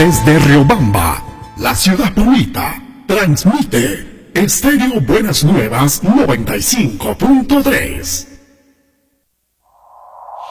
Desde Riobamba, la ciudad bonita, transmite Estéreo Buenas Nuevas 95.3.